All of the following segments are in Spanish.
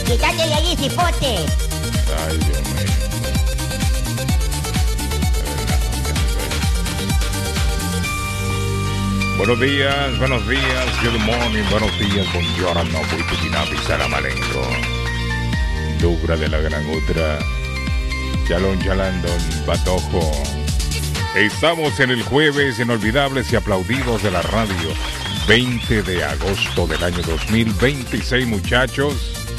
Quítatele ahí, cipote. Ay, Dios mío. Buenos días, good morning, buenos días, buongiorno, Puitukinapi, Salamalenco, Dubra de la Gran Utra, Chalón Chalandón, Patojo. Estamos en el jueves inolvidables y aplaudidos de la radio, 20 de agosto del año 2026, muchachos.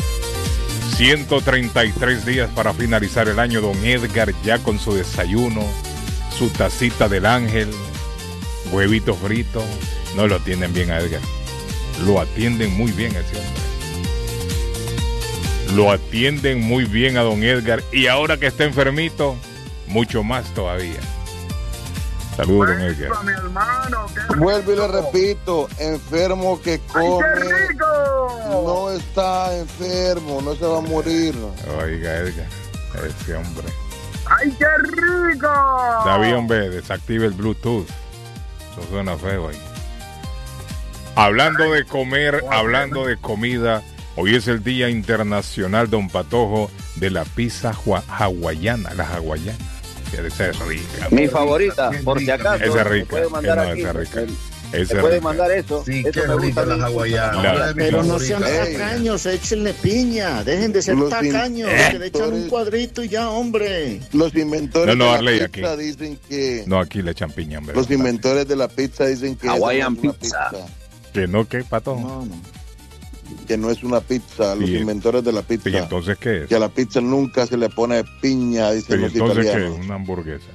133 días para finalizar el año. Don Edgar ya con su desayuno, su tacita del ángel, huevito frito. No lo atienden bien a Edgar. Lo atienden muy bien a ese hombre. Lo atienden muy bien a don Edgar. Y ahora que está enfermito, mucho más todavía. Saludos, don Edgar. Mi hermano, vuelvo y le repito, enfermo que come. ¡Ay, qué rico! No está enfermo, no se va a morir. Oiga, Edgar, ese hombre. ¡Ay, qué rico! Está bien, hombre, desactive el Bluetooth. Eso suena feo ahí. Hablando de comer, hablando de comida, hoy es el Día Internacional, don Patojo, de la pizza hawaiana, la hawaiana. Esa es rica. Mi favorita, por si acaso. Esa es rica. Puede mandar aquí, esa es rica. Se puede mandar eso. Sí, eso qué rica la hawaiana. Pero no sean tacaños, échenle piña. Dejen de ser tacaños, que le echan un cuadrito y ya, hombre. Los inventores no, de la pizza aquí dicen que... No, aquí le echan piña, hombre. Los inventores de la pizza dicen que... Hawaiian no es pizza. ¿Que no qué, Pato? No. Que no es una pizza, los inventores de la pizza. ¿Y entonces qué es? Que a la pizza nunca se le pone piña, dicen los entonces italianos. ¿qué es? Una hamburguesa.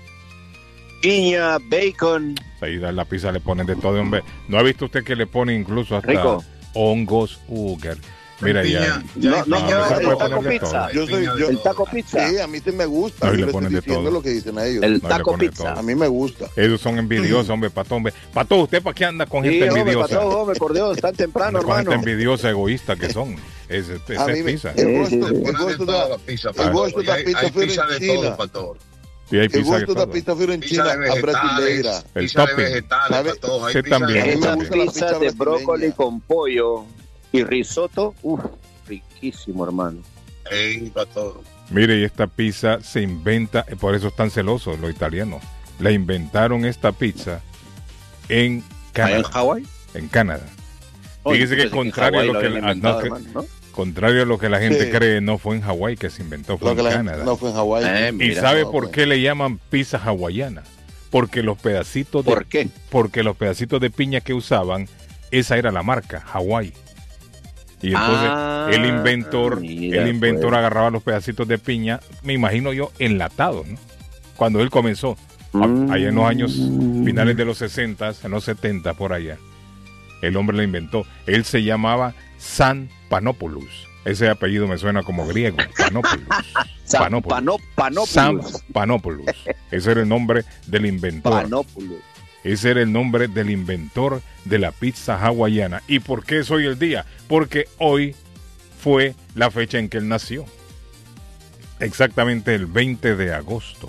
Piña, bacon. Ahí a la pizza le ponen de todo, hombre. ¿No ha visto usted que le ponen incluso hasta rico hongos Uger? Mira, ya. No, el taco poner pizza. El taco pizza. Sí, a mí sí me gusta. No, y yo le le ponen estoy de diciendo todo. lo que dicen ellos. El No, taco le ponen pizza. todo. A mí me gusta. Esos son envidiosos, hombre, Pato, hombre. Pato, ¿usted para qué anda con gente Sí, envidiosa? hombre, por Dios, tan temprano, Con gente hermano. envidiosa, egoísta que son. Esa A mí es me- pizza. El gusto de da la pizza. el gusto da pizza Hay fue pizza en de China. todo, Pastor. Sí, hay El pizza de gusto da todo. pizza fue en Pizza China de a brasileira. vegetales, El pizza de topping. vegetales, ¿Sabe? Pastor. Hay Sí, pizza también. de A mí me Esa gusta la pizza pizza de brócoli brasileña. con pollo y risotto, riquísimo, hermano. Ey, Pastor. Mire, y esta pizza se inventa, por eso están celosos los italianos. La inventaron esta pizza en ¿Allá en Canadá. Hawái? En Canadá. Oye, Fíjese que pensé contrario a Hawái lo que habían la- inventado, no, que- hermano, ¿no? contrario a lo que la gente Sí. cree, no fue en Hawái que se inventó, fue Lo que en la Canadá. gente no fue en Hawái. ¿Y Mira, sabe no, por pues. qué le llaman pizza hawaiana? Porque los pedacitos ¿Por qué? porque los pedacitos de piña que usaban, esa era la marca, Hawái. Y entonces el inventor mira, pues. agarraba los pedacitos de piña, me imagino yo, enlatados, ¿no? Cuando él comenzó, allá en los años finales de los 60, en los 70 por allá, el hombre lo inventó. Él se llamaba San Panopoulos. Ese apellido me suena como griego, Panopoulos. Panopoulos. San Panopoulos. Ese era el nombre del inventor. Panopoulos. Ese era el nombre del inventor de la pizza hawaiana. ¿Y por qué es hoy el día? Porque hoy fue la fecha en que él nació. Exactamente el 20 de agosto.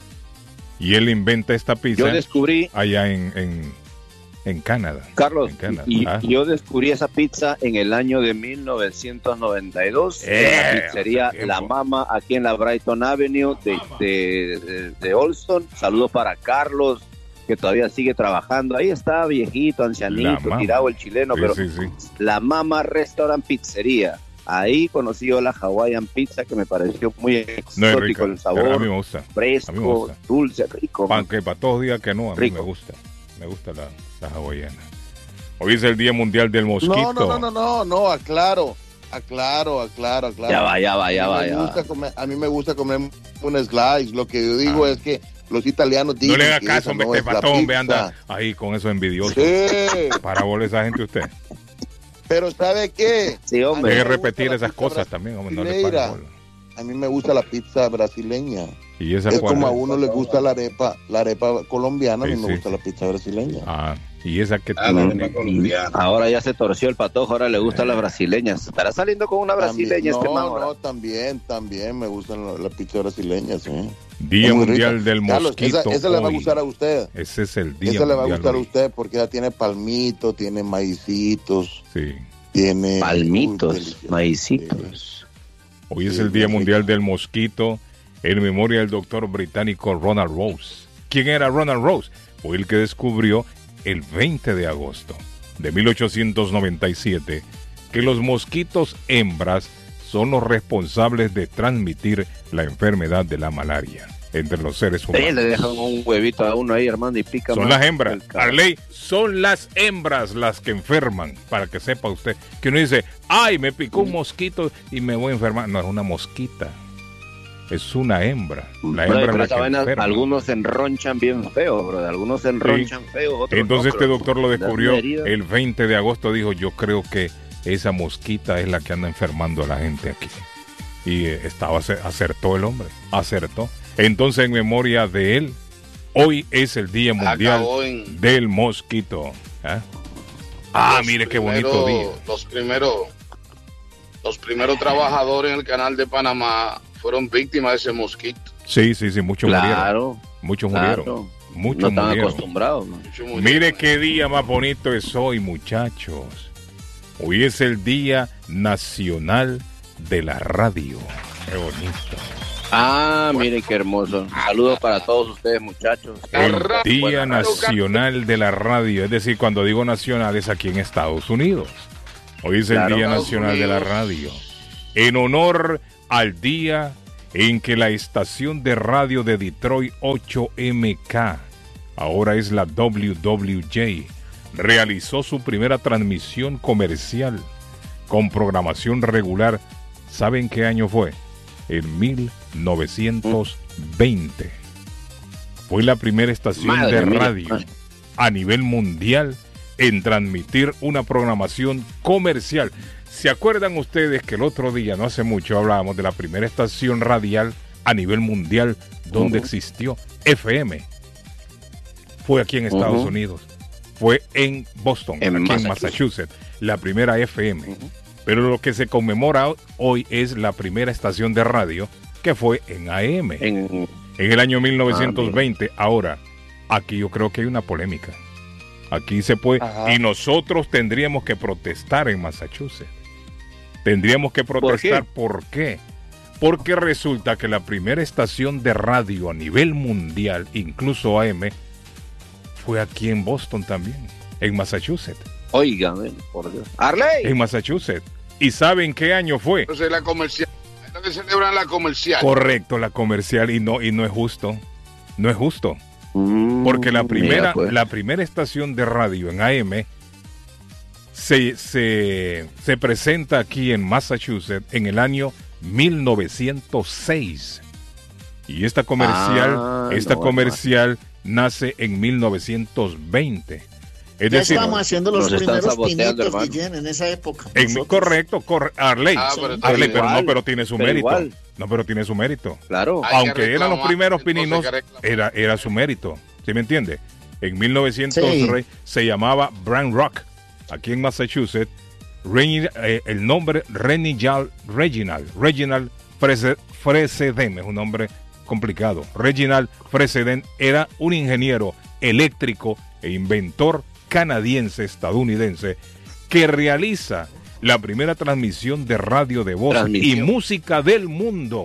Y él inventa esta pizza Yo descubrí, allá en Canadá. Carlos, En Canadá. y Ah. yo descubrí esa pizza en el año de 1992 en la pizzería hace tiempo. La Mama, aquí en la Brighton Avenue de Olston. Saludos para Carlos, que todavía sigue trabajando. Ahí está, viejito, La ancianito, Mama. tirado el chileno, Sí, pero sí. La Mama Restaurant Pizzería. Ahí conocí yo la Hawaiian Pizza, que me pareció muy No es exótico rica. el A mí sabor, me gusta. A mí me fresco, gusta. dulce, rico. man. Aunque para todos digan que no, a mí Rico. me gusta. Me gusta la hawaiana. Hoy es el Día Mundial del Mosquito. No, aclaro. Ya va. A mí me gusta comer un slice. Lo que yo digo es que los italianos dicen No le haga que caso, esa hombre, no este es la patón, hombre, pizza. anda ahí con eso envidioso. Sí, Para bola esa gente usted. pero ¿sabe qué? Sí, hombre. Deje me gusta repetir la esas pizza cosas también, hombre, no le brasileira. pare bola. A mí me gusta la pizza brasileña. ¿Y esa Es cuál como a es? uno le gusta la arepa colombiana, Sí, a mí me sí, gusta sí. la pizza brasileña. Ah, y esa que Ah, la arepa colombiana. Ahora ya se torció el patojo, ahora le gustan las brasileñas. ¿Estará saliendo con una brasileña este man ahora? También me gustan las pizzas brasileñas, sí. Día Es muy Mundial rica. del Carlos, Mosquito. esa le va a hoy. gustar a usted. Ese es el día Esa le va a mundial gustar a hoy. usted porque ya tiene palmito, tiene maicitos, Sí. Tiene palmitos, maicitos. Hoy es el Día Mundial del Mosquito en memoria del doctor británico Ronald Rose. ¿Quién era Ronald Rose? Fue el que descubrió el 20 de agosto de 1897 que los mosquitos hembras son los responsables de transmitir la enfermedad de la malaria entre los seres humanos. Le dejan un huevito a uno ahí, hermano, y pica. Son las hembras. Arley, son las hembras las que enferman, para que sepa usted. Que uno dice, ay, me picó un mosquito y me voy a enfermar. No, es una mosquita. Es una hembra. La hembra es la que enferma. Algunos se enronchan bien feo, bro. Algunos se enronchan feo. Otros entonces no, este doctor lo descubrió el 20 de agosto. Dijo, yo creo que esa mosquita es la que anda enfermando a la gente aquí. Y acertó el hombre. Acertó. Entonces, en memoria de él, hoy es el Día Mundial del Mosquito. Mire qué bonito día. Los primeros trabajadores en el canal de Panamá fueron víctimas de ese mosquito. Sí, muchos murieron. Muchos murieron. No están acostumbrados, ¿no? Mire qué día más bonito es hoy, muchachos. Hoy es el Día Nacional de la Radio. Qué bonito. Miren qué hermoso. Saludos para todos ustedes, muchachos. El Día Nacional de la Radio, es decir, cuando digo nacional es aquí en Estados Unidos. Hoy es el Día Nacional de la Radio. En honor al día en que la estación de radio de Detroit 8MK, ahora es la WWJ, realizó su primera transmisión comercial con programación regular. ¿Saben qué año fue? En 1920. Fue la primera estación de radio a nivel mundial en transmitir una programación comercial. ¿Se acuerdan ustedes que el otro día, no hace mucho, hablábamos de la primera estación radial a nivel mundial donde existió FM? Fue aquí en Estados Unidos. Fue en Boston, aquí en Massachusetts, la primera FM. Pero lo que se conmemora hoy es la primera estación de radio que fue en AM. En el año 1920. Ahora, aquí yo creo que hay una polémica. Aquí se puede... Y nosotros tendríamos que protestar en Massachusetts. Tendríamos que protestar. ¿Por qué? Porque resulta que la primera estación de radio a nivel mundial, incluso AM, fue aquí en Boston también, en Massachusetts. Oigan, por Dios. Arley. En Massachusetts. ¿Y saben qué año fue? Entonces la comercial. Es lo que celebran la comercial. Correcto, la comercial. Y no es justo. No es justo. Porque la primera estación de radio en AM se presenta aquí en Massachusetts en el año 1906. Y esta comercial nace en 1920. Es decir, estábamos haciendo los primeros pinitos en esa época. Correcto, Arley, pero tiene su mérito. No, pero tiene su mérito. Claro. Aunque eran los primeros pininos, era su mérito. ¿Sí me entiende? En 1900 se llamaba Brand Rock, aquí en Massachusetts. El nombre Reginald Freseden, es un nombre complicado. Reginald Freseden era un ingeniero eléctrico e inventor canadiense-estadounidense que realiza la primera transmisión de radio de voz y música del mundo.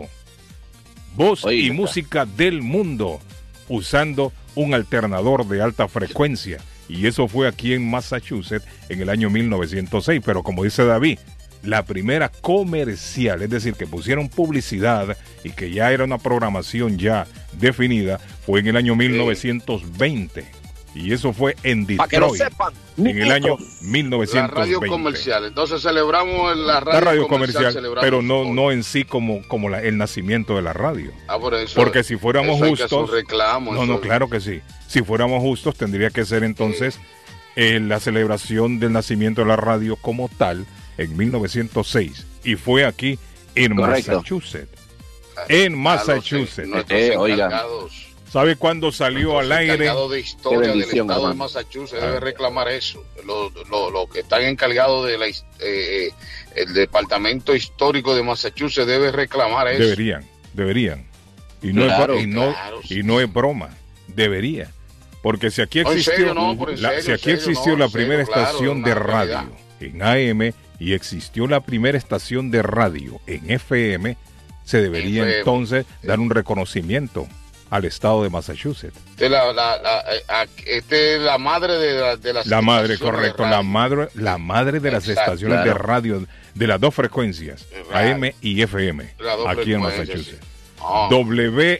Música del mundo, usando un alternador de alta frecuencia. Y eso fue aquí en Massachusetts en el año 1906. Pero como dice David, la primera comercial, es decir, que pusieron publicidad y que ya era una programación ya definida, fue en el año 1920. Y eso fue en Detroit. Para que lo sepan. En el año 1920. La radio comercial. Entonces celebramos la radio comercial, pero no en sí como el nacimiento de la radio. Por eso, porque si fuéramos justos... claro que sí. Si fuéramos justos, tendría que ser entonces la celebración del nacimiento de la radio como tal en 1906. Y fue aquí en Massachusetts. En Massachusetts. Oiga. ¿Sabe cuándo salió al aire? El encargado de historia del estado de Massachusetts debe reclamar eso. Los que están encargados del el departamento histórico de Massachusetts debe reclamar eso. Deberían. Y no es broma. Debería. Porque si aquí existió, la primera estación de radio en AM, y existió la primera estación de radio en FM, se debería entonces dar un reconocimiento al estado de Massachusetts. Esta es la madre de las la madre, correcto, la madre de las estaciones de radio de las dos frecuencias, AM y FM, aquí en Massachusetts. WUNR.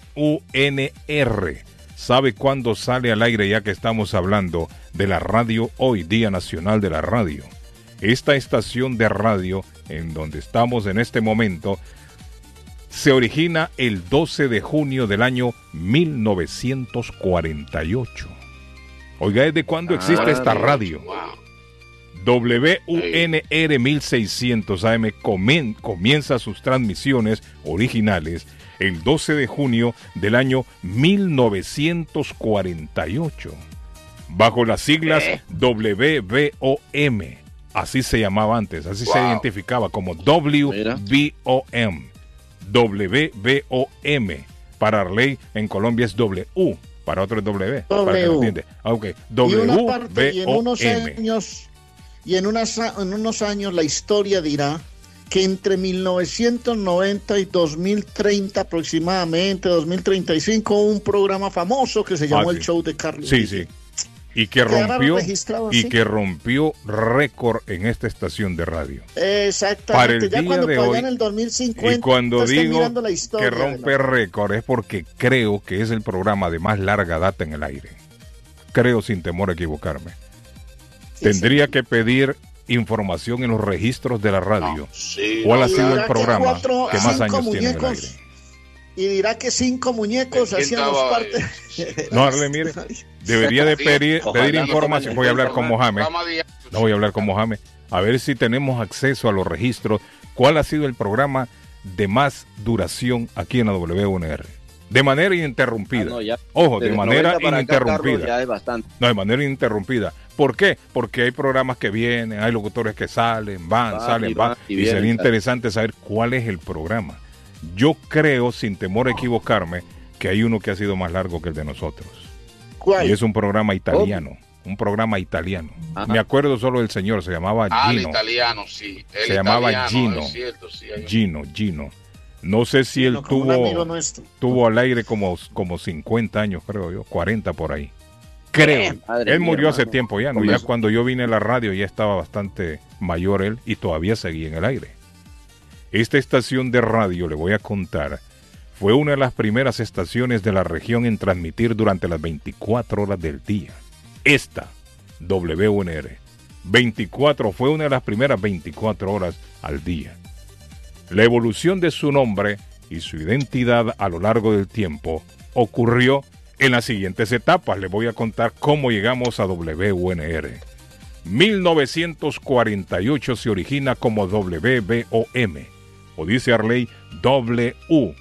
¿Sabe cuándo sale al aire, ya que estamos hablando de la radio hoy, Día Nacional de la Radio? Esta estación de radio, en donde estamos en este momento, se origina el 12 de junio del año 1948. Oiga, ¿desde cuándo existe esta radio? WUNR 1600 AM comienza sus transmisiones originales el 12 de junio del año 1948, bajo las siglas WBOM. Así se llamaba antes, así se identificaba como WBOM. WBOM. Para Arley en Colombia es W, para otro es W. Para que lo entiende. Okay. Y en unos años la historia dirá que entre 1990 y 2030 aproximadamente, 2035, un programa famoso que se llamó El Show de Carlos. Sí, sí. Y que rompió récord en esta estación de radio. Exactamente. Para el ya día cuando de allá hoy, en el 2050, y cuando digo que rompe récord es porque creo que es el programa de más larga data en el aire. Creo, sin temor a equivocarme. Tendría que pedir información en los registros de la radio. ¿Cuál ha sido el programa que más años tiene en el aire? Y dirá que 5 muñecos hacíamos parte. No, Arle, mire, debería de pedir información. Voy a hablar con Mohamed. No voy a hablar con Mohamed. A ver si tenemos acceso a los registros. ¿Cuál ha sido el programa de más duración aquí en la WUNR? De manera ininterrumpida. Ojo, de manera ininterrumpida. No, de manera ininterrumpida. ¿Por qué? Porque hay programas que vienen, hay locutores que salen, van. Y sería interesante saber cuál es el programa. Yo creo, sin temor a equivocarme, que hay uno que ha sido más largo que el de nosotros. ¿Cuál? Y es un programa italiano. Un programa italiano. Ajá. Me acuerdo solo del señor, se llamaba Gino. El italiano, sí. Se llamaba Gino. Cierto, sí, Gino. No sé si él tuvo al aire como 50 años, creo yo, 40 por ahí. Creo. Él murió hace tiempo ya, ¿no? Ya cuando yo vine a la radio ya estaba bastante mayor él y todavía seguía en el aire. Esta estación de radio, le voy a contar, fue una de las primeras estaciones de la región en transmitir durante las 24 horas del día. Esta, WUNR, 24, fue una de las primeras 24 horas al día. La evolución de su nombre y su identidad a lo largo del tiempo ocurrió en las siguientes etapas. Les voy a contar cómo llegamos a WUNR. 1948 se origina como WBOM, o dice Arley WBOM.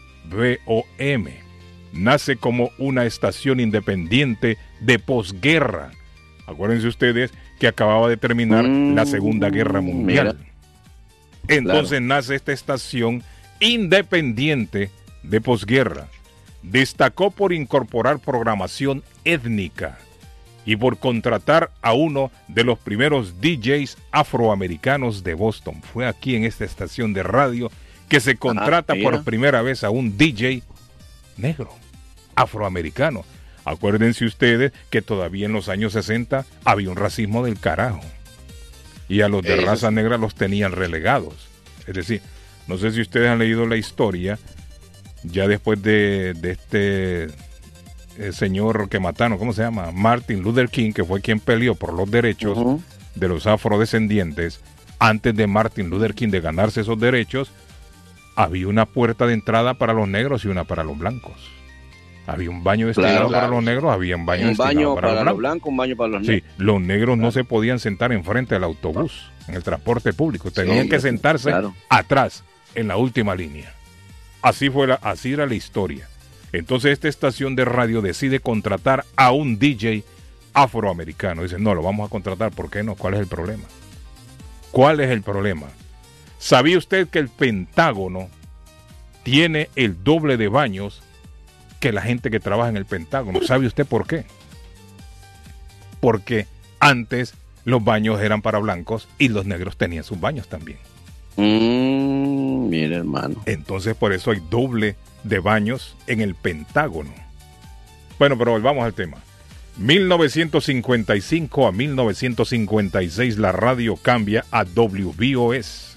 Nace como una estación independiente de posguerra. Acuérdense ustedes que acababa de terminar la Segunda Guerra Mundial. Entonces nace esta estación independiente de posguerra. Destacó por incorporar programación étnica y por contratar a uno de los primeros DJs afroamericanos de Boston. Fue aquí en esta estación de radio que se contrata por primera vez a un DJ negro, afroamericano. Acuérdense ustedes que todavía en los años 60 había un racismo del carajo. Y a los de raza negra los tenían relegados. Es decir, no sé si ustedes han leído la historia, ya después de este señor que mataron, ¿cómo se llama? Martin Luther King, que fue quien peleó por los derechos de los afrodescendientes. Antes de Martin Luther King de ganarse esos derechos, había una puerta de entrada para los negros y una para los blancos. Había un baño destinado para los negros, había un baño destinado para los blancos. Un baño para los negros. Sí, los negros no se podían sentar enfrente del autobús, en el transporte público. Tenían que sentarse atrás, en la última línea. Así era la historia. Entonces esta estación de radio decide contratar a un DJ afroamericano. Dice, no, lo vamos a contratar. ¿Por qué no? ¿Cuál es el problema? ¿Cuál es el problema? ¿Sabía usted que el Pentágono tiene el doble de baños que la gente que trabaja en el Pentágono? ¿Sabe usted por qué? Porque antes los baños eran para blancos y los negros tenían sus baños también. Mira, hermano. Entonces por eso hay doble de baños en el Pentágono. Bueno, pero volvamos al tema. 1955 a 1956 la radio cambia a WBOS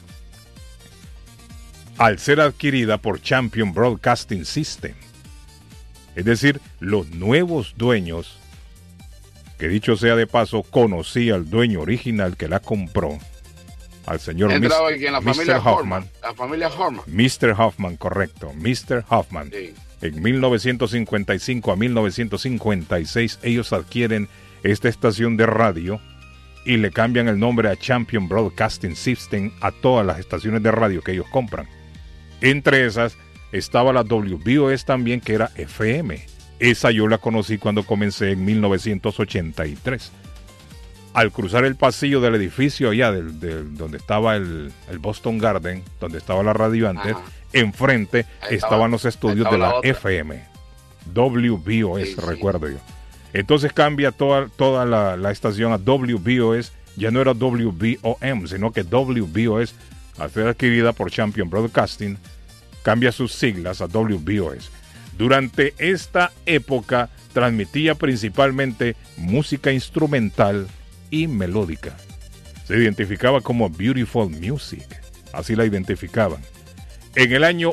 al ser adquirida por Champion Broadcasting System. Es decir, los nuevos dueños, que dicho sea de paso, conocí al dueño original que la compró, al señor Mr. Hoffman. La familia Hoffman. Mr. Hoffman, correcto. Mr. Hoffman. Sí. En 1955 a 1956 ellos adquieren esta estación de radio y le cambian el nombre a Champion Broadcasting System a todas las estaciones de radio que ellos compran. Entre esas estaba la WBOS también, que era FM. Esa yo la conocí cuando comencé en 1983. Al cruzar el pasillo del edificio allá donde estaba el Boston Garden, donde estaba la radio antes, ajá, enfrente estaban los estudios de la FM. WBOS, sí, recuerdo yo. Entonces cambia toda la estación a WBOS. Ya no era WBOM, sino que WBOS, al ser adquirida por Champion Broadcasting, cambia sus siglas a WBOS. Durante esta época transmitía principalmente música instrumental y melódica. Se identificaba como Beautiful Music, así la identificaban. En el año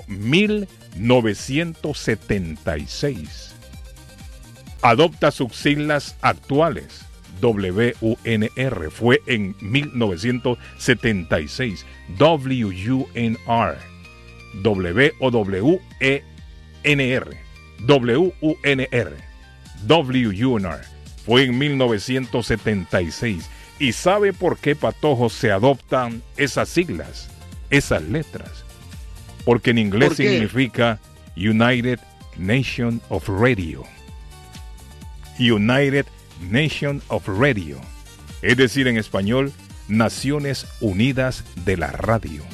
1976 adopta sus siglas actuales, WUNR. Fue en 1976, WUNR, WUNR. Fue en 1976. ¿Y sabe por qué, Patojo, se adoptan esas siglas, esas letras? Porque en inglés significa United Nation of Radio. United Nation of Radio. Es decir, en español, Naciones Unidas de la Radio.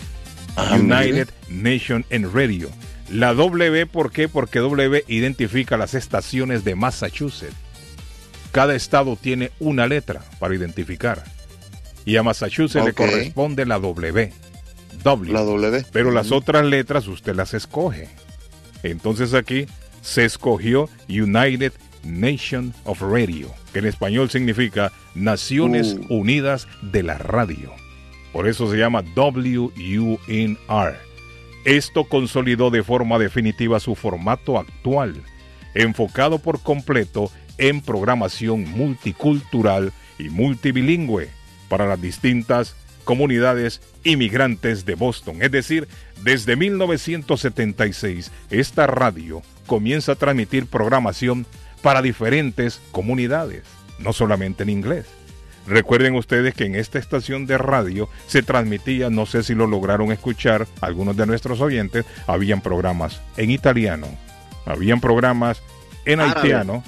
United Nation and Radio. La W, ¿por qué? Porque W identifica las estaciones de Massachusetts. Cada estado tiene una letra para identificar. Y a Massachusetts le corresponde la W. La W. Pero las otras letras usted las escoge. Entonces aquí se escogió United Nation of Radio, que en español significa Naciones Unidas de la Radio. Por eso se llama WUNR. Esto consolidó de forma definitiva su formato actual, enfocado por completo en programación multicultural y multibilingüe para las distintas comunidades inmigrantes de Boston. Es decir, desde 1976, esta radio comienza a transmitir programación para diferentes comunidades, no solamente en inglés. Recuerden ustedes que en esta estación de radio se transmitía, no sé si lo lograron escuchar algunos de nuestros oyentes, habían programas en italiano, habían programas en haitiano,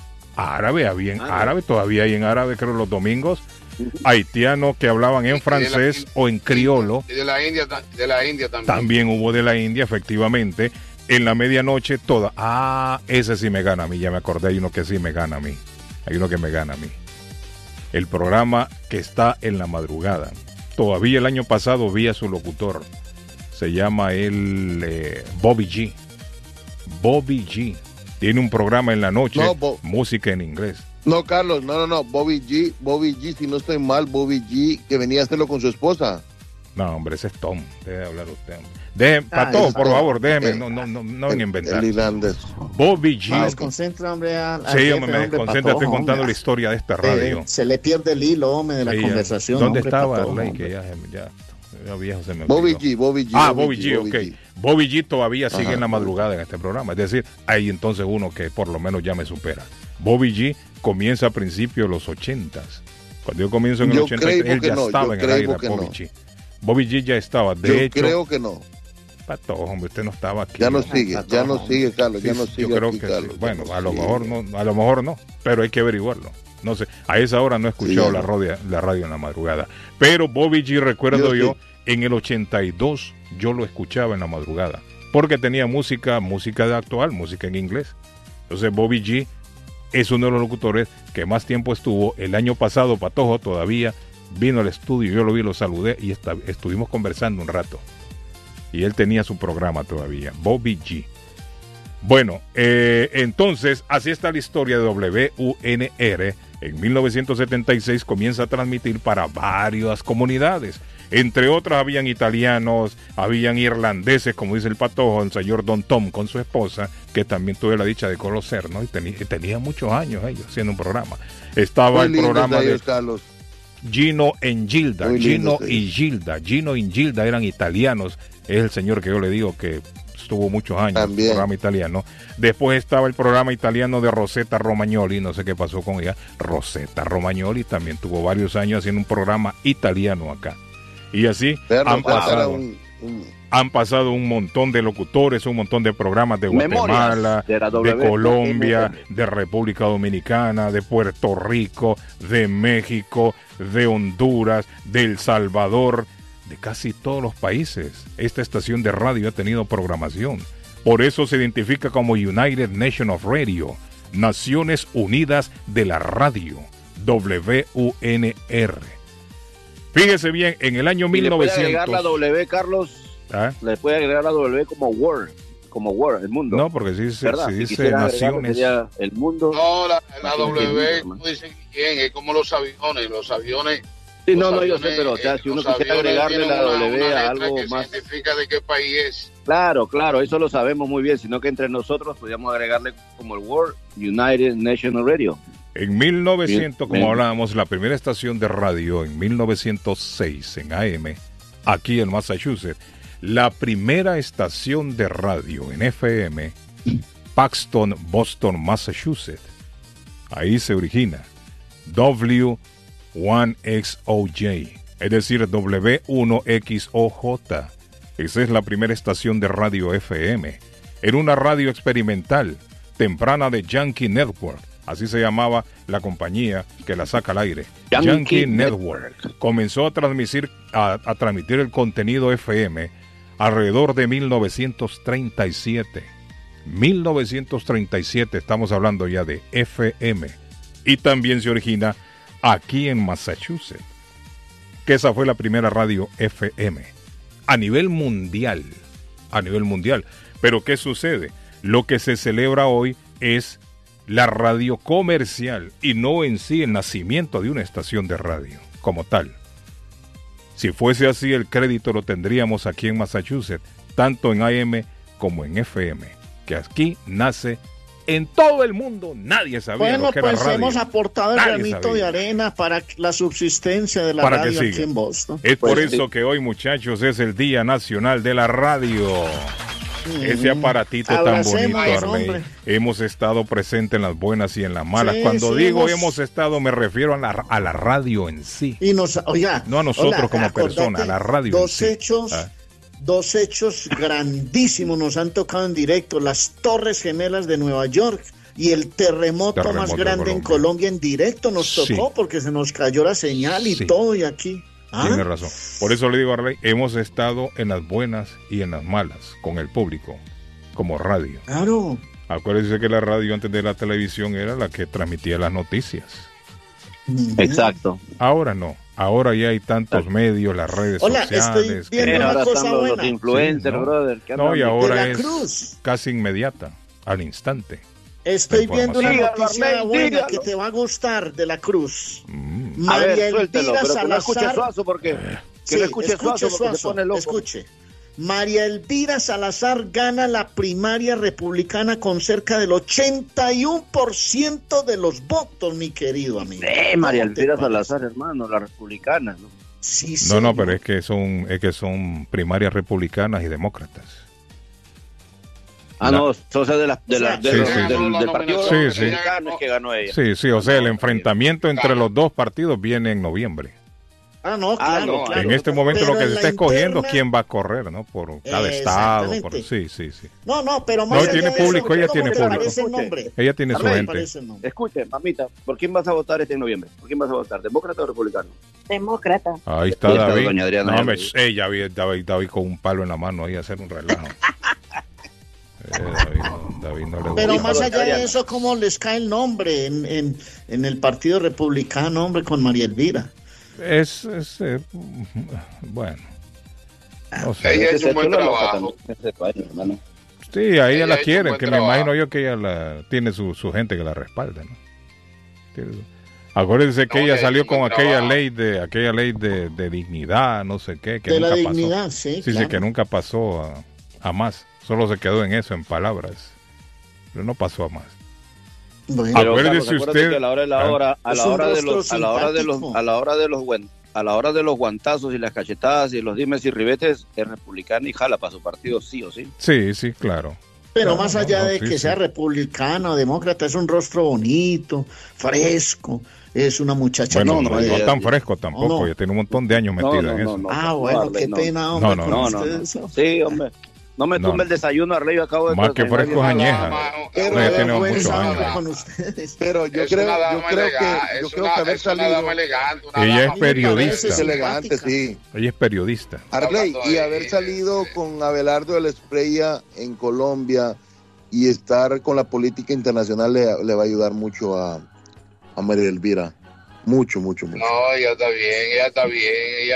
árabe todavía hay en árabe, creo, los domingos, haitiano que hablaban en francés o en criollo. Y de la India también. También hubo de la India, efectivamente. En la medianoche toda. Ese sí me gana a mí, ya me acordé, hay uno que sí me gana a mí. Hay uno que me gana a mí. El programa que está en la madrugada. Todavía el año pasado vi a su locutor. Se llama Bobby G. Bobby G. Tiene un programa en la noche, música en inglés. No, Carlos, no. Bobby G, si no estoy mal, Bobby G, que venía a hacerlo con su esposa. No, hombre, ese es Tom. Debe hablar usted. Pato, por favor, déjeme. No ni inventar. Bobby G. Desconcentra, hombre. Sí, hombre, me desconcentra. Estoy contando la historia de esta radio. Se le pierde el hilo, hombre, de la conversación. ¿Dónde hombre, estaba? Patojo, Que ya viejo se me Bobby G. Bobby G, ok. Bobby G todavía sigue en la madrugada en este programa. Es decir, hay entonces uno que por lo menos ya me supera. Bobby G comienza a principios de los 80s. Cuando yo comienzo en el 83, él ya estaba en el aire, Bobby G. Bobby G ya estaba. De hecho, creo que no. Pato, hombre, usted no estaba aquí. Ya no sigue, Carlos, ya no sigue. Yo creo aquí, que Carlos, bueno, a lo mejor no, pero hay que averiguarlo. No sé, a esa hora no he escuchado la radio en la madrugada. Pero Bobby G, recuerdo yo, en el 82 yo lo escuchaba en la madrugada, porque tenía música de actual, música en inglés. Entonces Bobby G es uno de los locutores que más tiempo estuvo. El año pasado, Patojo todavía vino al estudio, yo lo vi, lo saludé y estuvimos conversando un rato. Y él tenía su programa todavía, Bobby G. Bueno, entonces, así está la historia de WUNR. En 1976 comienza a transmitir para varias comunidades. Entre otras, habían italianos, habían irlandeses, como dice el Patojo, el señor Don Tom con su esposa, que también tuve la dicha de conocer, ¿no? Y tenía muchos años ellos haciendo un programa. Estaba el programa de Carlos. Gino y Gilda eran italianos. Es el señor que yo le digo que estuvo muchos años en el programa italiano. Después estaba el programa italiano de Rosetta Romagnoli, no sé qué pasó con ella. Rosetta Romagnoli también tuvo varios años haciendo un programa italiano acá. Y así han pasado un montón de locutores, un montón de programas de Guatemala, de Colombia, de República Dominicana, de Puerto Rico, de México, de Honduras, de El Salvador, de casi todos los países. Esta estación de radio ha tenido programación. Por eso se identifica como United Nations of Radio, Naciones Unidas de la Radio, WUNR. Fíjese bien, en el año 1900... ¿Le puede agregar la W, Carlos? ¿Ah? ¿Le puede agregar la W como World, el mundo? No, porque si dice naciones... El mundo... No, la W, como dicen, es como los aviones. Sí, no, yo sé, pero o sea, si uno quisiera agregarle la W a algo que más... significa de qué país es. Claro, eso lo sabemos muy bien, sino que entre nosotros podríamos agregarle como el World United National Radio. En 1900, como hablábamos, la primera estación de radio en 1906 en AM, aquí en Massachusetts. La primera estación de radio en FM, Paxton, Boston, Massachusetts. Ahí se origina W1XOJ, es decir, W1XOJ. Esa es la primera estación de radio FM. Era una radio experimental, temprana de Yankee Network. Así se llamaba la compañía que la saca al aire. Yankee Network. Comenzó a transmitir el contenido FM alrededor de 1937. 1937 estamos hablando ya de FM. Y también se origina aquí en Massachusetts, que esa fue la primera radio FM a nivel mundial. Pero ¿qué sucede? Lo que se celebra hoy es la radio comercial y no en sí el nacimiento de una estación de radio como tal. Si fuese así, el crédito lo tendríamos aquí en Massachusetts, tanto en AM como en FM, que aquí nace en todo el mundo. Nadie sabía lo que era radio. Pues hemos aportado el granito de arena para la subsistencia de la radio aquí en Boston. Es por eso que hoy, muchachos, es el Día Nacional de la Radio. Ese aparatito tan bonito, Arley. Hemos estado presentes en las buenas y en las malas. Cuando digo hemos estado, me refiero a la radio en sí. Y no a nosotros como personas, a la radio Dos hechos grandísimos nos han tocado en directo: las Torres Gemelas de Nueva York y el terremoto más grande en Colombia en directo nos tocó porque se nos cayó la señal y todo, y aquí... Tiene razón. Por eso le digo a Arley, hemos estado en las buenas y en las malas con el público, como radio. Claro. Acuérdense que la radio antes de la televisión era la que transmitía las noticias. Exacto. Ahora no. Ahora ya hay tantos medios, las redes sociales. Estoy viendo una cosa buena. Los influencers, brother. Y ahora es casi inmediata, al instante. Estoy viendo una noticia buena que te va a gustar de la Cruz. María Elvira Salazar. Escuche. María Elvira Salazar gana la primaria republicana con cerca del 81% de los votos, mi querido amigo. María Elvira Salazar, hermano, la republicana, ¿no? Sí, no, pero es que son primarias republicanas y demócratas. No, son del partido republicano que ganó ella. Sí, o sea, el enfrentamiento entre los dos partidos viene en noviembre. Claro. En este momento lo que se está escogiendo es quién va a correr, ¿no? Por cada estado. Sí. Pero más no tiene público, ella tiene público. Ella tiene su gente. Escuche, mamita, ¿por quién vas a votar este noviembre? ¿Por quién vas a votar? ¿Demócrata o republicano? Demócrata. Ahí está David. David con un palo en la mano ahí a hacer un relajo. David no le gusta. Pero más allá de eso, ¿cómo les cae el nombre en el Partido Republicano, hombre, con María Elvira? Bueno, no sé. Ella ha hecho un buen trabajo. Sí, a ella la hecho quieren, un que buen me trabajo. imagino yo que ella tiene su gente que la respalda, ¿no? Acuérdense que ella salió con aquella ley de dignidad, no sé qué, que De nunca la pasó. dignidad, sí, Sí, claro. que nunca pasó a más. Solo se quedó en eso, en palabras. Pero no pasó a más. Bueno, Pero, Acuérdese Carlos, acuérdate usted- que a la hora de la hora, a Es la un hora de rostro los, a la hora de los, simpático. a la hora de los guantazos y las cachetadas y los dimes y ribetes, es republicana y jala para su partido sí o sí. Sí, sí, claro. pero No, más no, allá no, de sí, que sí. sea republicano o demócrata, es un rostro bonito, fresco, es una muchacha. Bueno, no, linda. tan fresco tampoco, no. ya tiene un montón de años metido en eso. Ah, bueno, qué pena, hombre, No, con no, ustedes. Sí, hombre. No me tumbe No. el desayuno, Arley, yo acabo de... Más que fresco es añeja. Pero No, ya tiene vergüenza, muchos hombre, años. con ustedes. Pero yo Es creo, una yo dama creo elegante, que, yo es creo una- que haber es una salido dama elegante, una Ella dama es periodista. es elegante, sí. Ella es periodista. Arley, Hablando y de- haber salido con Abelardo de la Espriella en Colombia y estar con la política internacional le va a ayudar mucho a María Elvira. Mucho, mucho, mucho. No, ella está bien.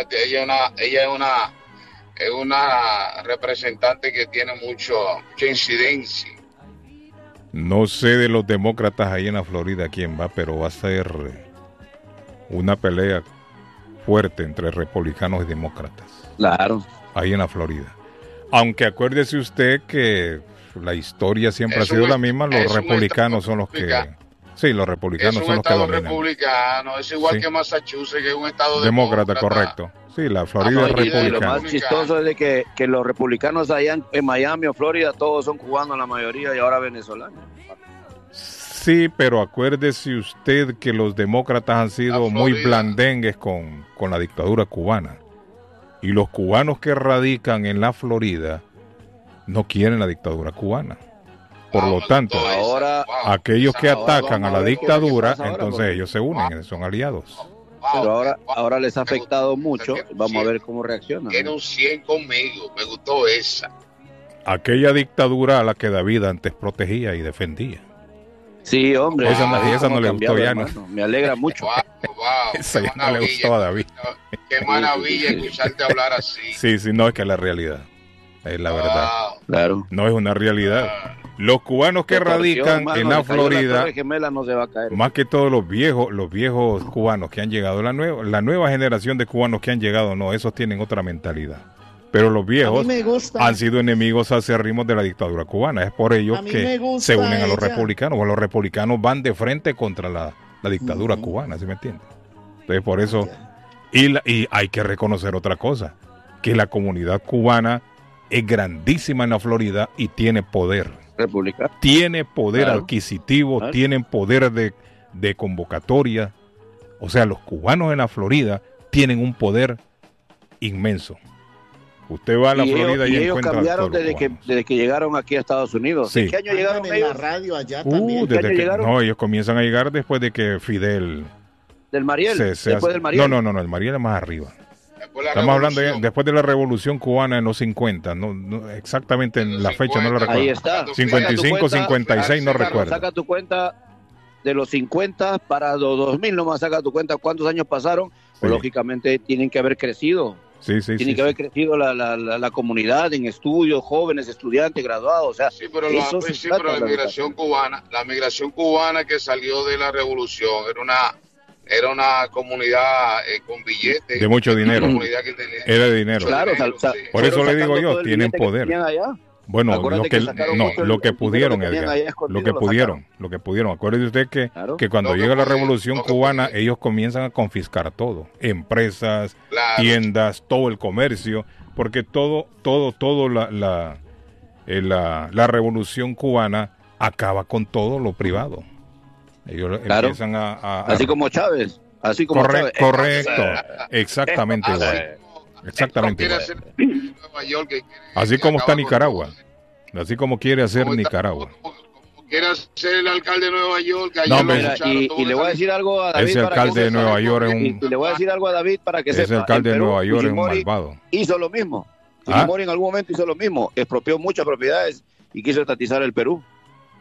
Ella es una representante que tiene mucha incidencia. No sé de los demócratas ahí en la Florida quién va, pero va a ser una pelea fuerte entre republicanos y demócratas. Claro. Ahí en la Florida. Aunque acuérdese usted que la historia siempre ha Es sido un la misma, es los un republicanos estado son los que... republicano. Sí, los Es republicanos un son los que estado dominan. republicano, es igual Sí. que Massachusetts, que es un estado Demócrata, correcto. Sí, la Florida No, es y lo republicana. más chistoso es de que los republicanos allá en Miami o Florida todos son cubanos la mayoría y ahora venezolanos. Sí, pero acuérdese usted que los demócratas han sido La muy Florida. blandengues con la dictadura cubana. Y los cubanos que radican en la Florida no quieren la dictadura cubana. Por lo tanto, Ahora- aquellos que atacan a la vamos a ver qué dictadura, pasa ahora, entonces porque- ellos se unen, son aliados. Pero ahora les ha afectado mucho. Vamos a ver cómo reaccionan. Tiene un 100 conmigo, me gustó esa. Aquella dictadura a la que David antes protegía y defendía. Sí, hombre. Esa no- así esa como no le cambiado, gustó ya, ¿no? hermano. Me alegra mucho. Wow, Esa qué ya no le maravilla, gustó a David. Qué maravilla escucharte hablar así. Sí, sí, no es que es la realidad. Es la verdad. Wow. Claro. No es una realidad. Los cubanos que Torsión, radican hermano, en la le cayó la Florida, Torre Gemela, no se va a caer. más que todos los viejos cubanos que han llegado, la nueva generación de cubanos que han llegado, no, esos tienen otra mentalidad. Pero los A viejos mí me gusta. han sido enemigos acérrimos de la dictadura cubana. Es por ello A mí que me gusta se unen a los ella. republicanos. O los republicanos van de frente contra la dictadura cubana, ¿sí me entiende? Entonces por eso, y hay que reconocer otra cosa, que la comunidad cubana es grandísima en la Florida y tiene poder. República. Tiene poder Claro. adquisitivo, Claro. tienen poder de convocatoria. O sea, los cubanos en la Florida tienen un poder inmenso. Usted va a la Y Florida ellos, y y ellos encuentra a cambiaron todos los desde cubanos. que llegaron aquí a Estados Unidos. Sí. ¿En qué año llegaron en la ellos? radio allá también. ¿Qué año Desde que, llegaron? no, ellos comienzan a llegar después de que Fidel Del Mariel. se Después hace- del Mariel. No, el Mariel es más arriba. Después la Estamos hablando revolución. después de la Revolución Cubana en los 50, no exactamente en la fecha no la recuerdo. Ahí está. 55, 56, no Carlos, recuerdo. Saca tu cuenta de los 50 para los 2000, nomás saca tu cuenta cuántos años pasaron. Sí. Lógicamente tienen que haber crecido. Sí, sí, Tiene sí, que haber sí. crecido la comunidad en estudios, jóvenes, estudiantes, graduados. O sea, Sí, pero, eso se sí, trata pero de la migración cubana que salió de la revolución era una comunidad con billetes. De mucho dinero. Una comunidad que tenía Era de dinero. Claro, sí. Por eso fueron le digo sacando yo, todo el tienen billete que poder. tenían allá. Bueno, Acuérdate que sacaron mucho el lo que dinero pudieron, que tenían Edgar, ahí escondido, lo que lo pudieron, sacaron. lo que pudieron. Acuérdese usted Claro. que cuando Lo que llega la pudieron, revolución lo que cubana, pudieron. ellos comienzan a confiscar todo, empresas, Claro. tiendas, todo el comercio, porque todo la revolución cubana acaba con todo lo privado. Ellos Claro. empiezan a Así como Chávez. Así como Chávez. correcto, exactamente igual. Exactamente Quiere igual. hacer Nueva York, que Así como está acabar con Nicaragua, todo. así como quiere hacer Como está- Nicaragua. como quiere ser el alcalde de Nueva York. que ayer No, lo hombre, Mira, escucharon, todo y le voy a decir algo a David Ese para alcalde que de sepa. Nueva York es Y un, le voy a decir algo a David para que ese sepa. alcalde de En Perú, Nueva York es un Fujimori malvado. hizo lo mismo. ¿Ah? Fujimori en algún momento hizo lo mismo. Expropió muchas propiedades y quiso estatizar el Perú.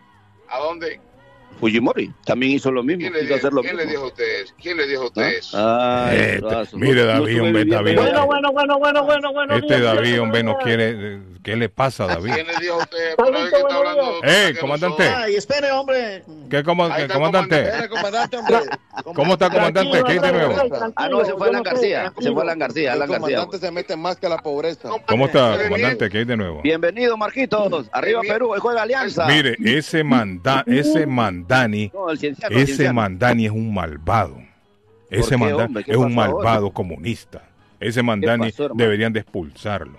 ¿A dónde? Fujimori también hizo lo mismo. ¿Quién le dijo a usted eso? ¿Quién le dijo a usted eso? Mire, David, hombre, David. Bueno. Este David, hombre, no quiere. ¿Qué le pasa, David? ¿Quién le dijo a usted? Pero es que está hablando. Comandante. Ay, espere, hombre. ¿Qué comandante? Comandante, hombre. ¿Cómo está, comandante? ¿Qué hay de nuevo? No, se fue Alan García. El comandante se mete más que la pobreza. ¿Cómo está, comandante? ¿Qué hay de nuevo? Bienvenido, Marquitos. Arriba Perú, hoy juega Alianza. Mire, ese Mandani es un malvado. Ese Mandani es un malvado comunista. Ese Mandani deberían de expulsarlo.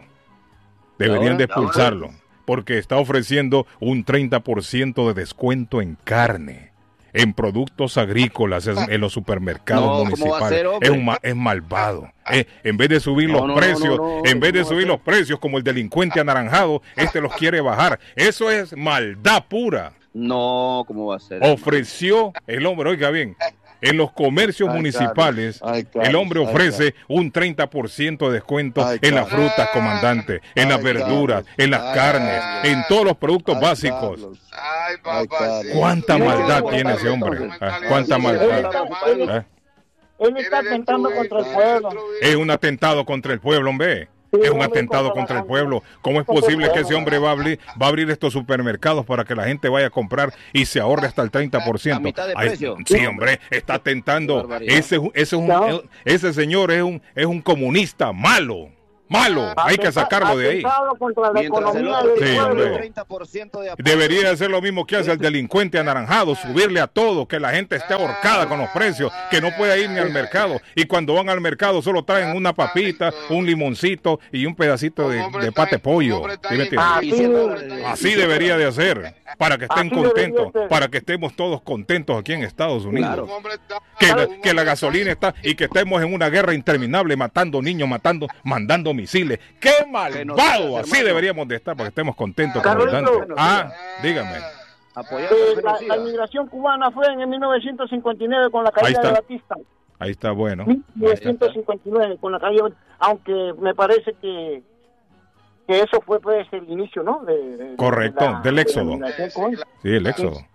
Porque está ofreciendo un 30% de descuento en carne, en productos agrícolas, en los supermercados municipales. Es malvado. En vez de subir los precios como el delincuente anaranjado, los quiere bajar. Eso es maldad pura. No, ¿cómo va a ser? Ofreció el hombre, oiga bien, en los comercios municipales, el hombre ofrece un 30% de descuento en las frutas, comandante, en las verduras, en las carnes, en todos los productos básicos. Ay, papá. ¿Cuánta maldad tiene ese hombre? ¿Cuánta maldad? Él está atentando contra el pueblo. Es un atentado contra el pueblo, hombre. Es un atentado contra el pueblo. ¿Cómo es posible que ese hombre va a abrir estos supermercados para que la gente vaya a comprar y se ahorre hasta el 30%? A mitad de precio. Sí, hombre, está atentando. Ese señor es un comunista malo. Hay que sacarlo de ahí. Sí, hombre. Debería hacer lo mismo que hace el delincuente anaranjado, subirle a todo, que la gente esté ahorcada con los precios, que no pueda ir ni al mercado. Y cuando van al mercado solo traen una papita, un limoncito y un pedacito de pate pollo. Así debería de hacer, para que estén contentos, para que estemos todos contentos aquí en Estados Unidos. Que la gasolina está y que estemos en una guerra interminable, matando niños, mandando misiles. ¡Qué malvado! Así deberíamos de estar para que estemos contentos, comandante. Dígame. La inmigración cubana fue en 1959 con la caída de Batista. Ahí está, bueno. 1959 con la caída, aunque me parece que eso fue pues el inicio, ¿no? Correcto, del éxodo. Sí, el éxodo.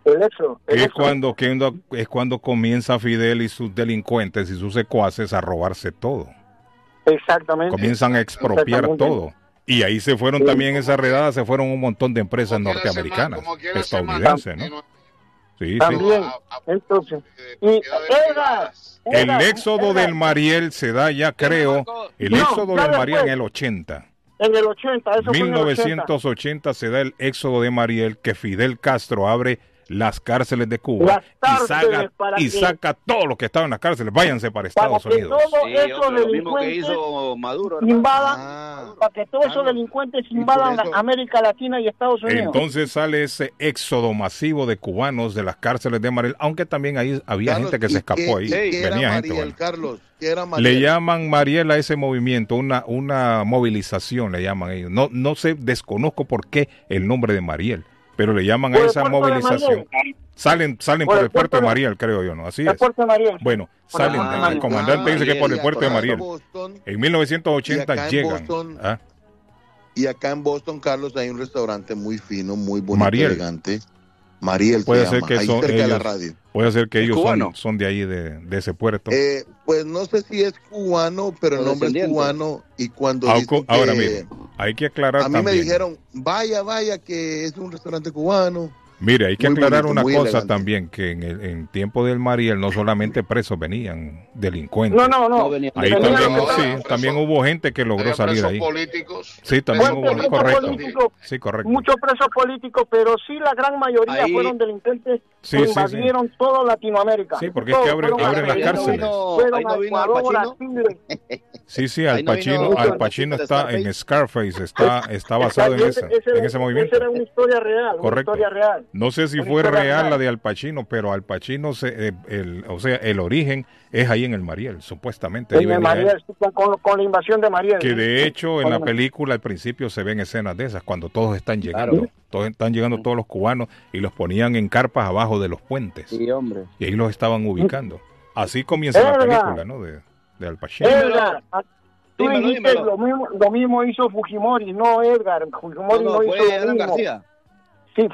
Es cuando comienza Fidel y sus delincuentes y sus secuaces a robarse todo. Exactamente. Comienzan a expropiar todo. Y ahí se fueron también esas redadas, se fueron un montón de empresas norteamericanas, estadounidenses, ¿no? Sí, también. Entonces, el éxodo del Mariel se da ya, creo, el éxodo del Mariel en el 80. En el 80, eso 1980 se da el éxodo de Mariel, que Fidel Castro abre las cárceles de Cuba y saca todo lo que estaba en las cárceles. Váyanse para Estados Unidos. Lo mismo que hizo Maduro. Para que todos esos delincuentes invadan América Latina y Estados Unidos. Entonces sale ese éxodo masivo de cubanos de las cárceles de Mariel, aunque también ahí había gente que se escapó ahí. Venía gente, Mariel, Carlos, le llaman Mariel a ese movimiento, una movilización le llaman ellos. No sé, desconozco por qué el nombre de Mariel, pero le llaman a esa movilización. Salen por el puerto de Mariel, creo yo, ¿no? Así es. Bueno, salen. El comandante dice que por el puerto de Mariel. En 1980 llegan. Y acá en Boston, Carlos, hay un restaurante muy fino, muy bonito, elegante. Mariel puede ser que son ellos, puede ser que ellos son de ahí, de ese puerto. Pues no sé si es cubano, pero el nombre es cubano. Y cuando ahora mire, hay que aclarar a mí también. Me dijeron, vaya, que es un restaurante cubano. Mire, hay que aclarar una cosa también, que en tiempo del Mariel no solamente presos venían delincuentes. No. Ahí también hubo gente que logró salir ahí. Políticos. Sí, también hubo, correcto. Sí, correcto. Muchos presos políticos, pero sí la gran mayoría fueron delincuentes que invadieron toda Latinoamérica. Sí, porque es que abren las cárceles. Ahí no vino Al Pacino. Sí, Al Pacino está en Scarface, está basado en ese movimiento. Esa era una historia real. Correcto. No sé si fue real la de Al Pacino, pero Al Pacino, el origen es ahí en el Mariel, supuestamente. Ahí en el Mariel, con la invasión de Mariel. Que de hecho en la película al principio se ven escenas de esas, cuando todos están llegando. Todos los cubanos y los ponían en carpas abajo de los puentes. Sí, hombre. Y ahí los estaban ubicando. Así comienza la película, ¿no? De Al Pacino. Tú dijiste lo mismo hizo Fujimori, no Edgar. Fujimori no hizo fue Alan García. Sí,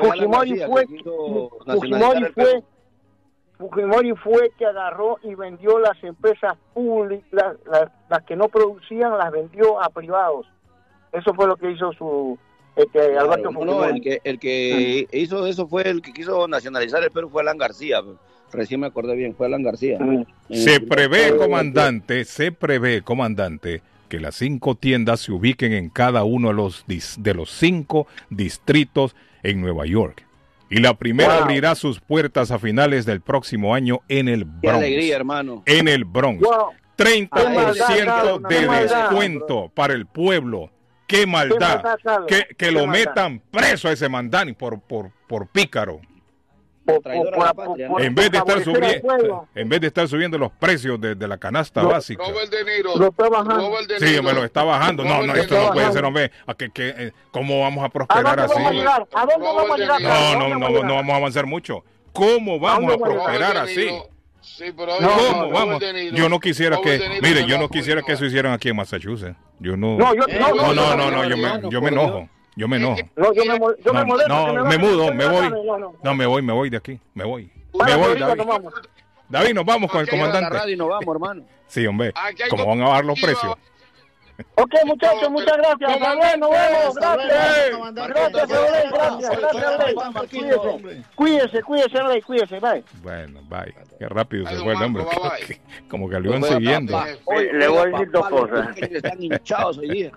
Fujimori fue que agarró y vendió las empresas públicas, las que no producían, las vendió a privados. Eso fue lo que hizo Alberto Fujimori. El que hizo eso fue el que quiso nacionalizar el Perú, fue Alan García. Recién me acordé bien, fue Alan García. Se prevé, comandante, que las 5 tiendas se ubiquen en cada uno de los 5 distritos en Nueva York. Y la primera abrirá sus puertas a finales del próximo año en el Bronx. ¡Qué alegría, hermano! En el Bronx. 30% de descuento para el pueblo. ¡Qué maldad! Que lo metan preso a ese Mandani por pícaro. En vez de estar subiendo los precios de la canasta básica. Robert De Niro. Sí, me lo está bajando. No, esto no puede ser, hombre. ¿Cómo vamos a prosperar así? ¿A dónde vamos a llegar? No vamos a avanzar mucho. ¿Cómo vamos a prosperar así? Sí, pero ¿Cómo vamos? Yo no quisiera yo no quisiera que eso hicieran aquí en Massachusetts. Yo me enojo. Yo me enojo. Me mudo, me voy. No, me voy de aquí. Me voy, David. David, nos vamos con el comandante. Nos vamos, hermano. Sí, hombre. ¿Cómo van a bajar los precios? Ok, muchachos, muchas gracias. Hasta luego, nos vemos. Gracias. Cuídese, Rey. Bye. Bueno, bye. Qué rápido se fue el hombre. Como que lo iban siguiendo. Le voy a decir 2 cosas. Están hinchados hoy día.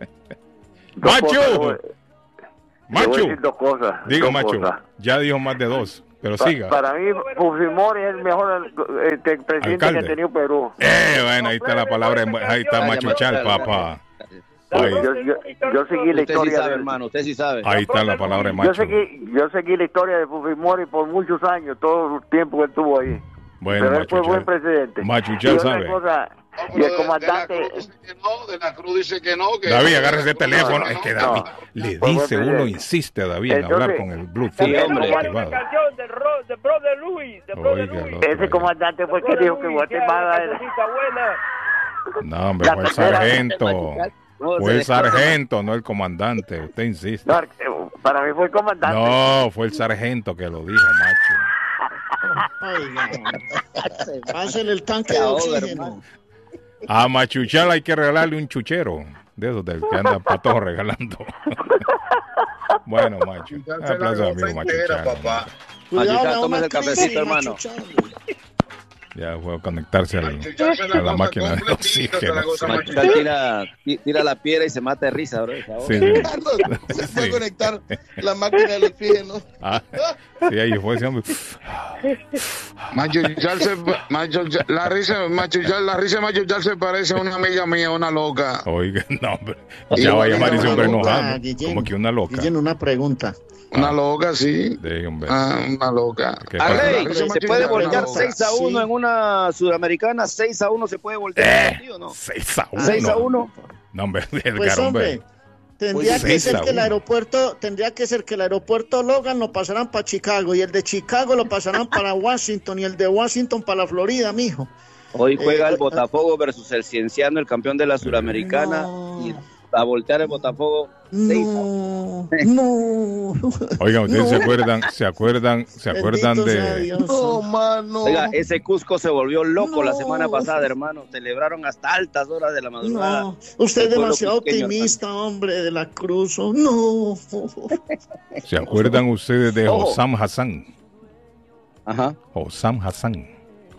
Macho, digo Macho, ya dijo más de 2, pero siga. Para mí, Fujimori es el mejor presidente alcalde que ha tenido Perú. Bueno, ahí está la palabra, ahí está Machuchal, papá. Yo seguí la historia. Usted sí sabe, hermano, usted sí sabe. Ahí está la palabra de Macho. Yo seguí la historia de Fujimori por muchos años, todo el tiempo que estuvo ahí. Bueno, pero él fue buen presidente. Machuchal sabe. Y el comandante de la Cruz dice que no. David, agarre ese teléfono. Es que David le dice, uno insiste a David en hablar con el Bluetooth activado. Ese comandante fue el que dijo que Guatemala era. No, hombre, fue el sargento. Fue el sargento, no el comandante. Usted insiste. Para mí fue el comandante. No, fue el sargento que lo dijo, macho. Pásenle el tanque de oxígeno. A Machuchal hay que regalarle un chuchero de esos del que anda patojo regalando. Bueno, Macho. Aplauso, amigo Machuchal. Machuchal, tómese el cafecito, hermano. Ya fue a conectarse a la máquina de oxígeno. Machuchal tira la piedra y se mata de risa, bro. Sí. Se fue a conectar la máquina del oxígeno. Sí, ahí fue ese hombre. La risa de Machuchal se parece a una amiga mía, una loca. Oiga, no, hombre. Ya va a llamar ese hombre enojado. Como que una loca. Tiene una pregunta. Una loca, sí. Una loca. Arley, ¿se puede voltear 6-1 en una sudamericana? 6-1 se puede voltear, ¿sí, no? 6-1. No, hombre, pues, hombre. Tendría que ser que el aeropuerto Logan lo pasaran para Chicago y el de Chicago lo pasaran para Washington y el de Washington para la Florida, mijo. Hoy juega el Botafogo versus el Cienciano, el campeón de la Suramericana, y a voltear el Botafogo. No. Oigan, ¿ustedes se acuerdan de... No, mano. Oiga, ese Cusco se volvió loco la semana pasada, hermano. Celebraron hasta altas horas de la madrugada. No, usted es demasiado optimista, hombre, de la Cruz. No. ¿Se acuerdan ustedes de Hossam Hassan? Ajá. Hossam Hassan.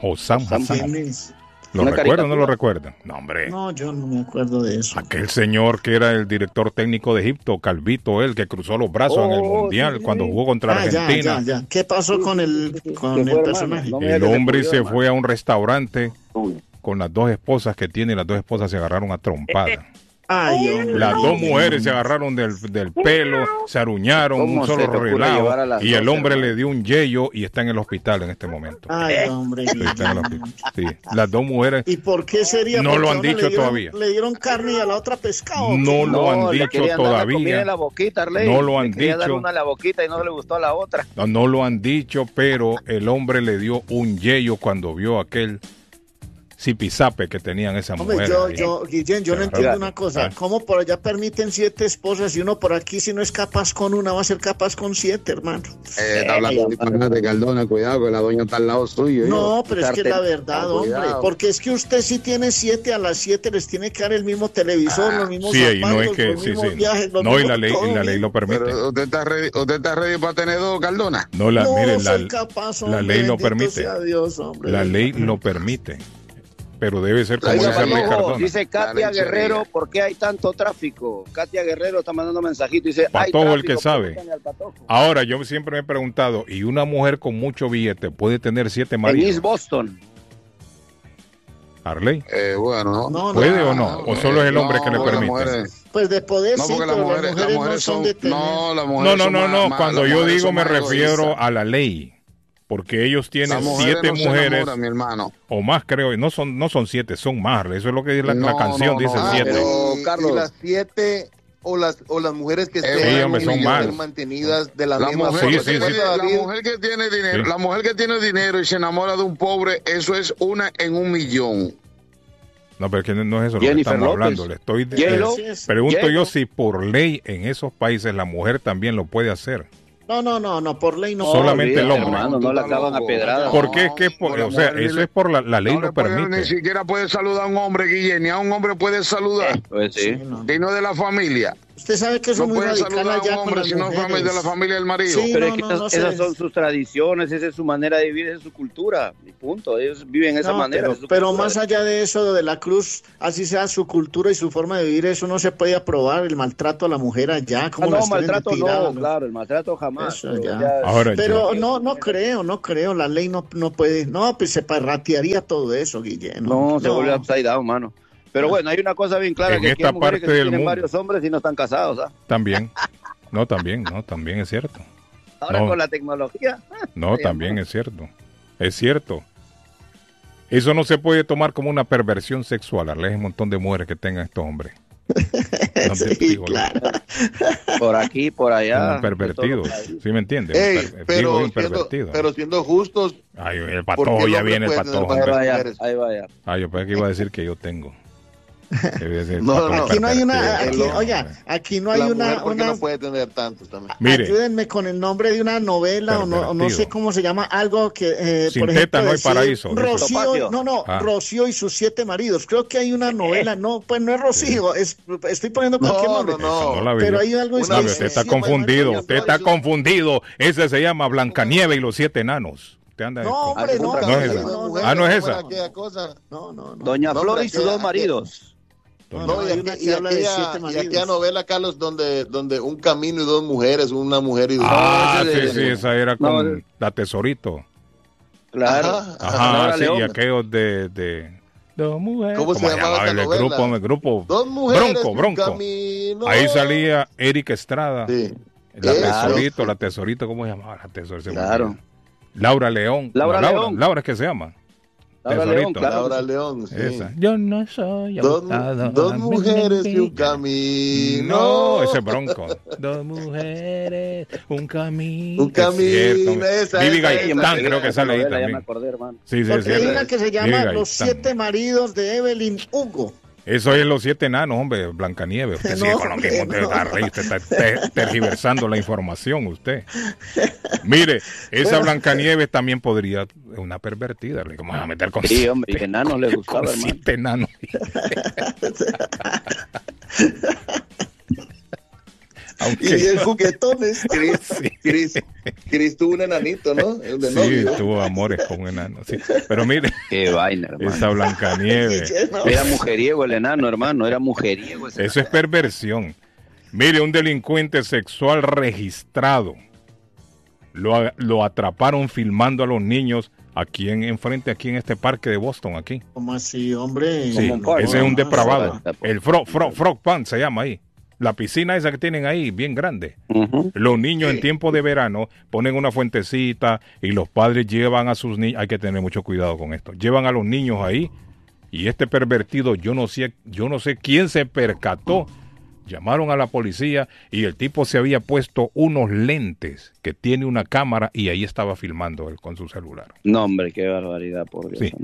¿Lo recuerdan o no lo recuerdan? No, hombre. No, yo no me acuerdo de eso. Aquel señor que era el director técnico de Egipto, Calvito, él que cruzó los brazos en el Mundial cuando jugó contra Argentina. Ya. ¿Qué pasó con el personaje? El hombre se fue a un restaurante con las 2 esposas que tiene y las 2 esposas se agarraron a trompadas. Ay, hombre. Las 2 mujeres se agarraron del pelo, se aruñaron, un solo relajo, y el hombre le dio un yello y está en el hospital en este momento. Ay, hombre. Sí, las 2 mujeres. ¿Y por qué sería? No lo han dicho todavía. ¿Le dieron carne y a la otra pescado? No lo han dicho todavía. La boquita, Arley. No lo han dicho. Dar una a la boquita y no le gustó a la otra. No lo han dicho, pero el hombre le dio un yello cuando vio aquel zipizape que tenían esas mujeres. Guillén, yo no entiendo una cosa. ¿Cómo por allá permiten 7 esposas y uno por aquí, si no es capaz con una, va a ser capaz con 7, hermano? Está hablando de Cardona, cuidado, que la doña está al lado suyo. No, pero es que es la verdad, hombre. Porque es que usted si tiene 7, a las 7 les tiene que dar el mismo televisor, los mismos zapatos, no es que, los mismos viajes. No, y la ley lo permite. Pero ¿usted está ready para tener 2, Cardona? No, mire, capaz, la ley lo permite. Dios, la ley lo permite. Pero debe ser como dice Cardona. Dice Katia Guerrero, ¿por qué hay tanto tráfico? Katia Guerrero está mandando mensajitos. Dice, Patojo el que sabe. Ahora, yo siempre me he preguntado, ¿y una mujer con mucho billete puede tener 7 maridos? En East Boston. ¿Arley? Bueno, ¿puede o no? ¿O solo es el hombre que le permite? Pues de poder, no, sí, porque pero las mujeres no son de tener. No. Cuando yo digo me refiero a la ley. Porque ellos tienen 7 mujeres mi hermano. O más, creo. No son 7, son más. Eso es lo que la canción dice, 7. Carlos, las 7 o las mujeres que son más mantenidas de la misma forma. La mujer que tiene dinero, la mujer que tiene dinero y se enamora de un pobre, eso es 1 en 1.000.000. No, pero es que no es eso lo que estamos hablando. Le estoy pregunto yo si por ley en esos países la mujer también lo puede hacer. No, por ley no. Solamente el hombre. Hermano, no la acaban a pedradas. Porque es que, eso es por la ley lo permite. Ni siquiera puede saludar a un hombre, Guillén, ni a un hombre puede saludar. Pues sí. Y no de la familia. Usted sabe que eso es muy radical allá con las mujeres. De la familia del marido. Sí, pero es que esas son sus tradiciones, esa es su manera de vivir, esa es su cultura. Y punto. Ellos viven de esa manera. Pero más allá de eso, de la cruz, así sea su cultura y su forma de vivir, eso no se puede aprobar, el maltrato a la mujer allá. Como maltrato no, claro, el maltrato jamás. Eso ya. Pero no creo, la ley no puede. No, pues se parratearía todo eso, Guillermo. Se vuelve upside down, mano. Pero bueno, hay una cosa bien clara, que aquí hay mujeres que tienen varios hombres y no están casados, ¿ah? También es cierto. Ahora con la tecnología. También es cierto. Es cierto. Eso no se puede tomar como una perversión sexual. Hay un montón de mujeres que tengan estos hombres. Claro. Por aquí, por allá. Como pervertidos. ¿Sí me entiendes? Pero siendo justos. Ay, el patojo, ya viene el patojo. Ahí vaya. Yo pensé que iba a decir que yo tengo. Aquí no hay una, aquí no hay una no puede tener tantos también. Mire, ayúdenme con el nombre de una novela o no sé cómo se llama, algo que Sin por ejemplo, teta no hay paraíso. Rocío y sus 7 maridos. Creo que hay una novela, pues no es Rocío, estoy poniendo cualquier nombre. Pero hay algo usted está confundido, ese se llama Blancanieves y los 7 enanos. No es esa. Doña Flor y sus 2 maridos. Y aquella novela, Carlos, donde un camino y 2 mujeres, una mujer y 2 sí, esa era con la Tesorito. Claro. Sí, y aquellos de 2 mujeres. ¿Cómo se llamaba el grupo? 2 mujeres, Bronco. Ahí salía Eric Estrada. Sí. La Tesorito, ¿cómo se llamaba la Tesorito? Claro. Laura León. Laura es que se llama. Laura León, sí. Esa. Yo no soy abusado. 2 mujeres y un camino. No, ese Bronco. 2 mujeres, un camino. Un camino. Vivi Gaitán creo que sale ahí también. Ya me acordé, hermano. Sí. Hay una que se llama Los 7 maridos de Evelyn Hugo. Eso es los 7 enanos, hombre, Blancanieves. Usted sigue con lo mismo, usted está tergiversando la información, usted. Mire, esa Blancanieves también podría, una pervertida, le vamos a meter con 7 hombre, enanos le gustaba, con 7 enanos. Y el juguetones. Chris tuvo un enanito, ¿no? Sí, tuvo amores con un enano. Sí. Pero mire, qué vaina, hermano. Esa Blancanieves. Era mujeriego el enano, hermano. Era mujeriego. Eso es perversión. Mire, un delincuente sexual registrado. Lo atraparon filmando a los niños aquí enfrente, aquí en este parque de Boston, aquí. ¿Cómo así, hombre? Sí, ese es un depravado. El Frog Pond se llama ahí. La piscina esa que tienen ahí, bien grande. Los niños en tiempo de verano ponen una fuentecita y los padres llevan a sus niños. Hay que tener mucho cuidado con esto. Llevan a los niños ahí y este pervertido, yo no sé quién se percató. Llamaron a la policía y el tipo se había puesto unos lentes que tiene una cámara y ahí estaba filmando él con su celular. No, hombre, qué barbaridad, por Dios. Sí.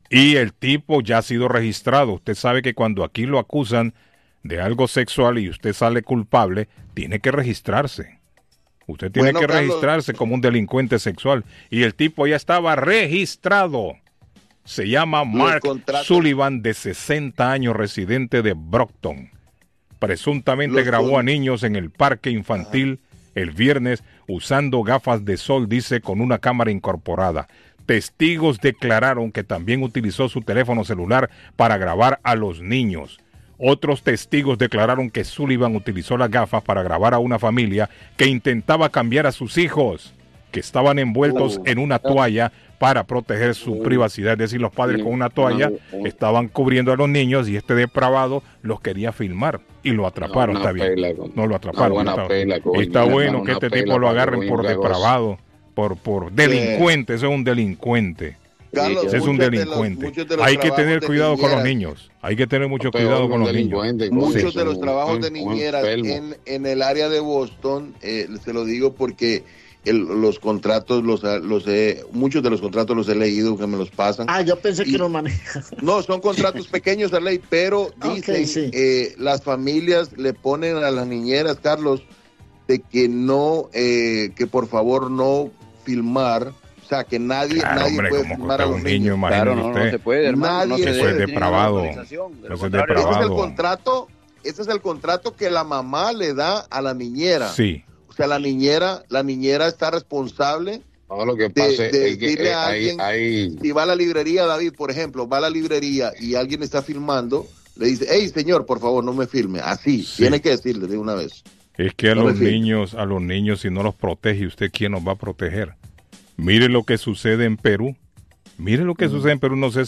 Y el tipo ya ha sido registrado. Usted sabe que cuando aquí lo acusan de algo sexual y usted sale culpable, tiene que registrarse. Usted tiene que registrarse como un delincuente sexual. Y el tipo ya estaba registrado. Se llama Mark Sullivan, de 60 años, residente de Brockton. Presuntamente grabó a niños en el parque infantil el viernes usando gafas de sol, dice, con una cámara incorporada. Testigos declararon que también utilizó su teléfono celular para grabar a los niños. Otros testigos declararon que Sullivan utilizó las gafas para grabar a una familia que intentaba cambiar a sus hijos, que estaban envueltos en una toalla para proteger su privacidad. Es decir, los padres con una toalla estaban cubriendo a los niños y este depravado los quería filmar y lo atraparon. Está bien. No lo atraparon. Está bueno que este tipo lo agarren por depravado, por delincuente. Eso es un delincuente. Carlos, ese es un delincuente. Hay que tener cuidado con los niños. Hay que tener mucho cuidado con los niños. Muchos de los trabajos de niñeras en el área de Boston, se lo digo porque los contratos muchos de los contratos los he leído, que me los pasan. Yo pensé que los manejan. No, son contratos pequeños, ley, pero dicen las familias le ponen a las niñeras, Carlos, de que no, que por favor no filmar. O sea, que nadie puede filmar a los niños. Claro, no se puede, hermano. Eso es depravado. Eso es depravado. Ese es el contrato que la mamá le da a la niñera. Sí. O sea, la niñera está responsable lo que pasa de decirle a alguien, si va a la librería, David, por ejemplo, va a la librería y alguien está filmando, le dice, hey, señor, por favor, no me filme. Así, tiene que decirle de una vez. Es que a los niños, si no los protege, ¿usted quién nos va a proteger? Mire lo que sucede en Perú. No sé